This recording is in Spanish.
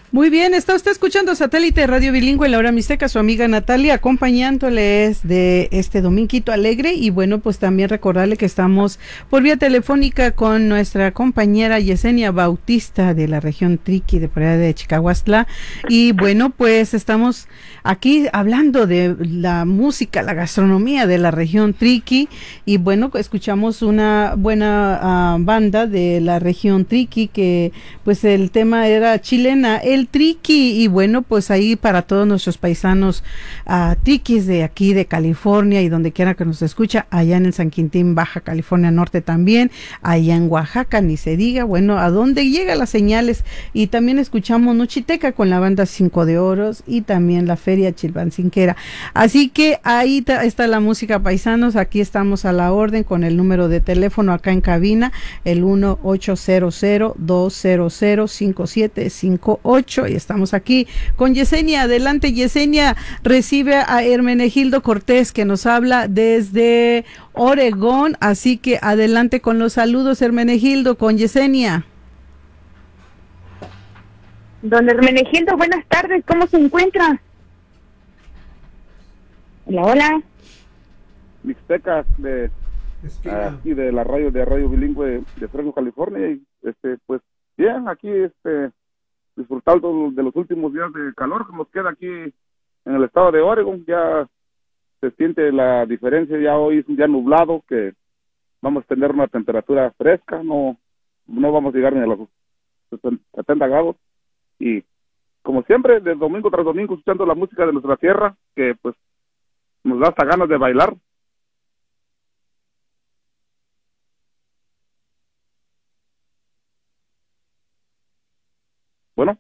Muy bien, está usted escuchando Satélite Radio Bilingüe, la hora mixteca, su amiga Natalia, acompañándoles de este dominguito alegre. Y bueno, pues también recordarle que estamos por vía telefónica con nuestra compañera Yesenia Bautista de la región Triqui, de por allá de Chicahuastla. Y bueno, pues estamos aquí hablando de la música, la gastronomía de la región Triqui. Y bueno, escuchamos una buena banda de la región Triqui, que pues el tema era chilena, el triqui. Y bueno, pues ahí para todos nuestros paisanos triquis de aquí de California y donde quiera que nos escucha, allá en el San Quintín, Baja California Norte también, allá en Oaxaca, ni se diga, bueno, a dónde llegan las señales. Y también escuchamos Nochiteca con la banda Cinco de Oros y también la Feria Chilpancinquera. Así que ahí está la música, paisanos. Aquí estamos a la orden con el número de teléfono acá en cabina, el 1-800-200-5758, y estamos aquí con Yesenia. Adelante, Yesenia. Recibe a Hermenegildo Cortés, que nos habla desde Oregón, así que adelante con los saludos, Hermenegildo, con Yesenia. Don Hermenegildo, buenas tardes, ¿cómo se encuentra? Hola, hola. Mixteca de aquí de la radio bilingüe de Fresno, California, y pues bien, aquí disfrutando de los últimos días de calor que nos queda aquí en el estado de Oregon. Ya se siente la diferencia, ya hoy es un día nublado, que vamos a tener una temperatura fresca, no vamos a llegar ni a los 70 grados, y como siempre, de domingo tras domingo, escuchando la música de nuestra tierra, que pues nos da hasta ganas de bailar.